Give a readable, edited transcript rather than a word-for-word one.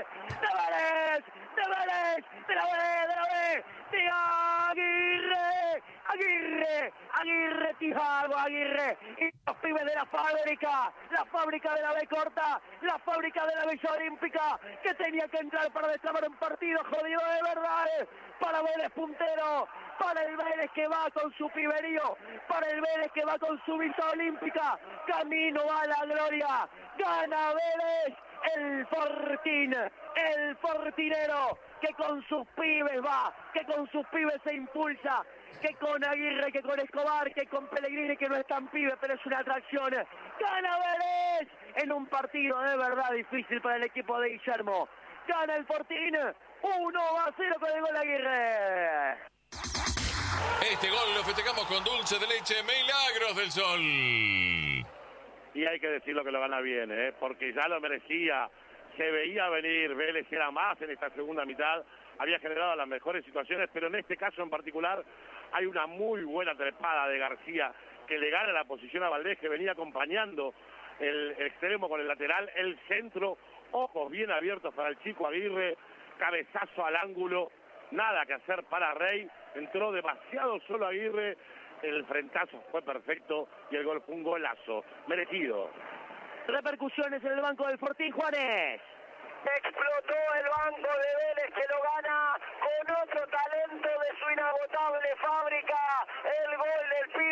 de la B, de Aguirre, Thiago Aguirre, y los pibes de la fábrica de la B corta, la fábrica de la Villa Olímpica, que tenía que entrar para destrabar un partido jodido de verdad, para Vélez puntero, para el Vélez que va con su piberío, para el Vélez que va con su Villa Olímpica, camino a la gloria, gana Vélez, el Fortín, el fortinero, que con sus pibes va, que con sus pibes se impulsa, que con Aguirre, que con Escobar, que con Pellegrini, que no es tan pibe, pero es una atracción. Gana Vélez en un partido de verdad difícil para el equipo de Guillermo. Gana el Fortín 1-0 con el gol Aguirre. Este gol lo festejamos con dulce de leche Milagros del Sol. Y hay que decirlo que lo gana bien, porque ya lo merecía. Se veía venir, Vélez era más en esta segunda mitad, había generado las mejores situaciones, pero en este caso en particular hay una muy buena trepada de García que le gana la posición a Valdés, que venía acompañando el extremo con el lateral, el centro, ojos bien abiertos para el chico Aguirre, cabezazo al ángulo, nada que hacer para Rey, entró demasiado solo Aguirre, el frentazo fue perfecto y el gol fue un golazo, merecido. Repercusiones en el banco del Fortín, Juanes. Explotó el banco de Vélez que lo gana con otro talento de su inagotable fábrica. El gol del